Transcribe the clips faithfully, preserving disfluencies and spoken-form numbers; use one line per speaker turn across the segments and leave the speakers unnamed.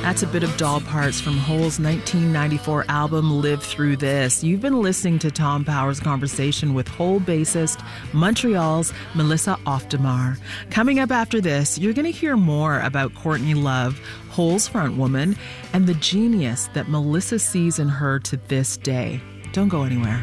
That's a bit of Doll Parts from Hole's nineteen ninety-four album, Live Through This. You've been listening to Tom Power's conversation with Hole bassist Montreal's Melissa Oftamar. Coming up after this, you're going to hear more about Courtney Love, Hole's frontwoman, and the genius that Melissa sees in her to this day. Don't go anywhere.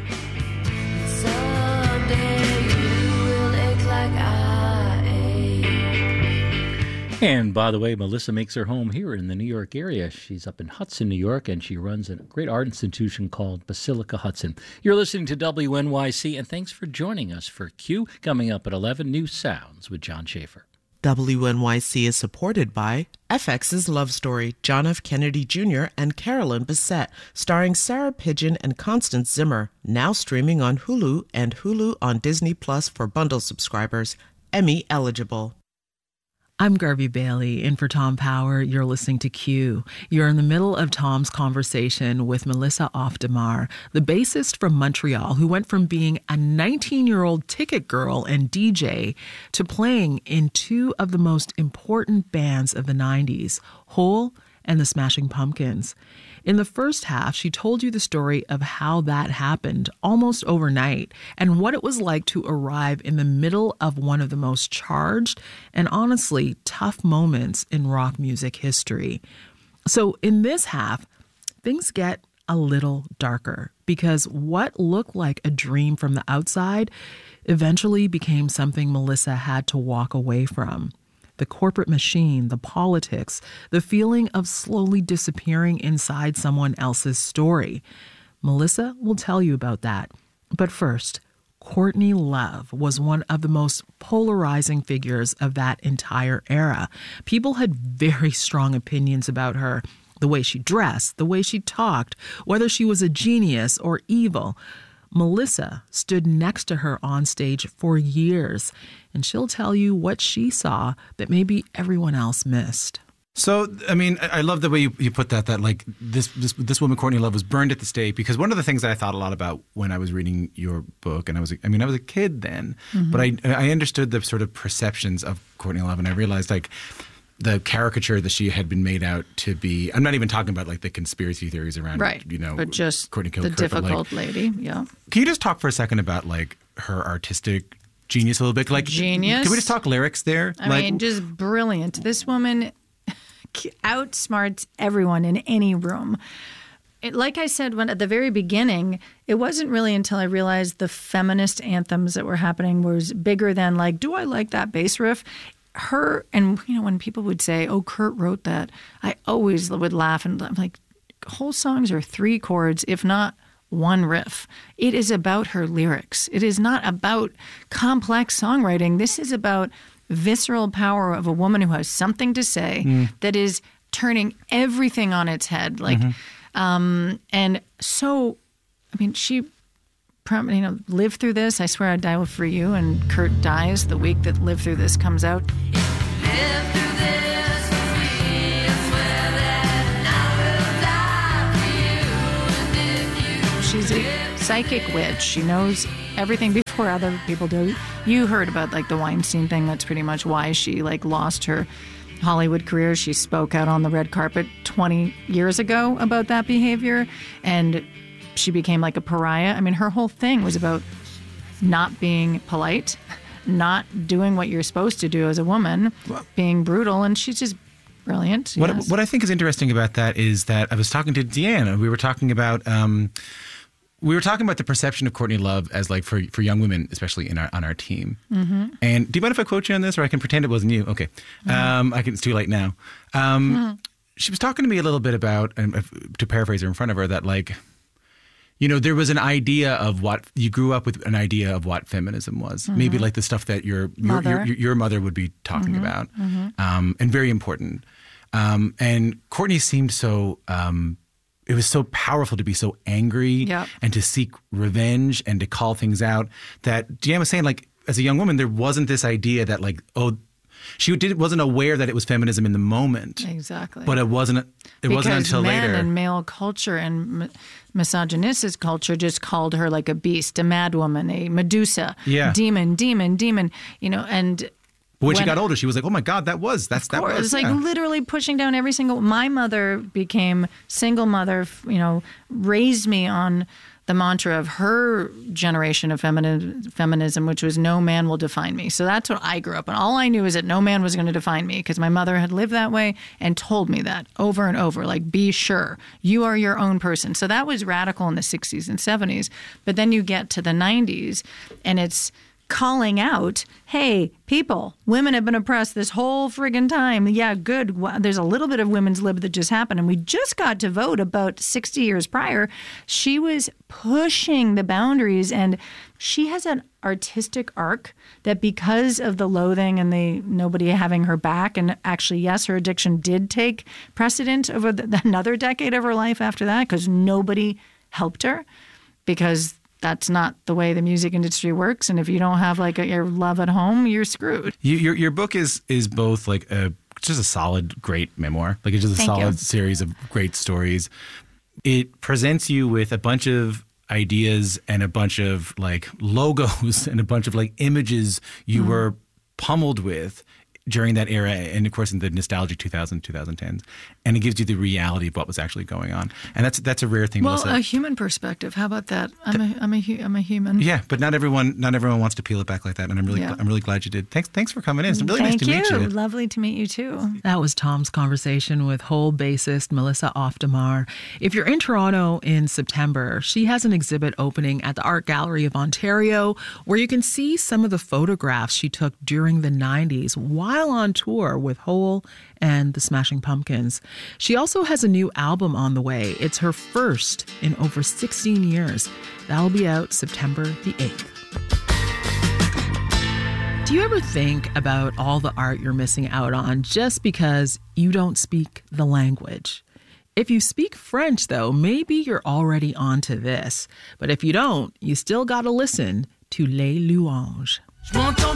And by the way, Melissa makes her home here in the New York area. She's up in Hudson, New York, and she runs a great art institution called Basilica Hudson. You're listening to W N Y C, and thanks for joining us for Q. Coming up at eleven, New Sounds with John Schaefer.
W N Y C is supported by F X's Love Story, John F. Kennedy Junior and Carolyn Bessette, starring Sarah Pidgeon and Constance Zimmer, now streaming on Hulu and Hulu on Disney Plus for bundle subscribers. Emmy eligible.
I'm Garvey Bailey, in for Tom Power. You're listening to Q. You're in the middle of Tom's conversation with Melissa Oftamar, the bassist from Montreal who went from being a nineteen-year-old ticket girl and D J to playing in two of the most important bands of the nineties, Hole and the Smashing Pumpkins. In the first half, she told you the story of how that happened almost overnight and what it was like to arrive in the middle of one of the most charged and honestly tough moments in rock music history. So in this half, things get a little darker because what looked like a dream from the outside eventually became something Melissa had to walk away from. The corporate machine, the politics, the feeling of slowly disappearing inside someone else's story. Melissa will tell you about that. But first, Courtney Love was one of the most polarizing figures of that entire era. People had very strong opinions about her. The way she dressed, the way she talked, whether she was a genius or evil. Melissa stood next to her on stage for years, and she'll tell you what she saw that maybe everyone else missed.
So, I mean, I love the way you, you put that, that like this, this this woman, Courtney Love, was burned at the stake, because one of the things that I thought a lot about when I was reading your book, and I was, I mean, I was a kid then, mm-hmm. but I I understood the sort of perceptions of Courtney Love, and I realized like the caricature that she had been made out to be. I'm not even talking about like the conspiracy theories around,
right?
You know,
but just
Courtney
the
Kurt,
difficult
like,
lady. Yeah.
Can you just talk for a second about like her artistic genius a little bit? Like
genius.
Can we just talk lyrics there?
I
like,
mean, just brilliant. This woman outsmarts everyone in any room. It, like I said when at the very beginning, it wasn't really until I realized the feminist anthems that were happening was bigger than like, do I like that bass riff? Her, and you know, when people would say, oh, Kurt wrote that, I always would laugh, and I'm like, whole songs are three chords, if not one riff. It is about her lyrics. It is not about complex songwriting. This is about visceral power of a woman who has something to say mm. that is turning everything on its head. Like, mm-hmm. um, and so, I mean, she you know, lived through this. I Swear I'd Die For You, and Kurt dies the week that Live Through This comes out. Live through this for me, I swear that I will die for you. And if you She's a psychic witch. She knows everything before other people do. You heard about like the Weinstein thing. That's pretty much why she like lost her Hollywood career. She spoke out on the red carpet twenty years ago about that behavior, and she became like a pariah. I mean, her whole thing was about not being polite, not doing what you're supposed to do as a woman, well, being brutal, and she's just brilliant.
What
yes.
what I think is interesting about that is that I was talking to Deanna. We were talking about um, we were talking about the perception of Courtney Love as like for for young women, especially in our on our team. Mm-hmm. And do you mind if I quote you on this, or I can pretend it wasn't you? Okay, mm-hmm. um, I can. It's too late now. Um, mm-hmm. She was talking to me a little bit about, and to paraphrase her in front of her, that like, you know, there was an idea of what you grew up with, an idea of what feminism was. Mm-hmm. Maybe like the stuff that your your,
mother.
your, your, your mother would be talking
mm-hmm.
about,
mm-hmm.
Um, and very important. Um, and Courtney seemed so, um, it was so powerful to be so angry
yep.
and to seek revenge and to call things out, that Deanna was saying, like, as a young woman, there wasn't this idea that like, oh, she did, wasn't aware that it was feminism in the moment.
Exactly.
But it wasn't, it
because
wasn't until
men
later.
and male culture and m- misogynistic culture just called her like a beast, a mad woman, a Medusa,
yeah.
demon, demon, demon, you know, and
But when,
When-
she got older, she was like, oh my God, that was, that's, that
Or
was.
it was like
yeah.
literally pushing down every single. My mother became single mother, you know, raised me on the mantra of her generation of femini- feminism, which was no man will define me. So that's what I grew up on. All I knew is that no man was going to define me because my mother had lived that way and told me that over and over, like, be sure you are your own person. So that was radical in the sixties and seventies. But then you get to the nineties and it's calling out, hey, people, women have been oppressed this whole friggin' time. Yeah, good. Well, there's a little bit of women's lib that just happened. And we just got to vote about sixty years prior. She was pushing the boundaries. And she has an artistic arc that because of the loathing and the nobody having her back, and actually, yes, her addiction did take precedent over the, another decade of her life after that because nobody helped her because that's not the way the music industry works. And if you don't have like a, your love at home, you're screwed.
You, your your book is is both like a just a solid, great memoir. Like it's just a
Thank
solid
you.
series of great stories. It presents you with a bunch of ideas and a bunch of like logos and a bunch of like images you mm. were pummeled with during that era, and of course in the nostalgic two thousand, twenty tens, and it gives you the reality of what was actually going on, and that's that's a rare thing.
Well,
Melissa.
a human perspective. How about that? I'm a I'm a hu- I'm a human.
Yeah, but not everyone not everyone wants to peel it back like that, and I'm really
Yeah.
I'm really glad you did. Thanks thanks for coming in. It's really
Thank
nice to
you.
meet you.
Lovely to meet you too.
That was Tom's conversation with Hole bassist Melissa Ofdemar. If you're in Toronto in September, she has an exhibit opening at the Art Gallery of Ontario where you can see some of the photographs she took during the nineties while on tour with Hole and the Smashing Pumpkins. She also has a new album on the way. It's her first in over sixteen years. That'll be out September the eighth. Do you ever think about all the art you're missing out on just because you don't speak the language? If you speak French, though, maybe you're already onto this. But if you don't, you still gotta listen to Les Louanges.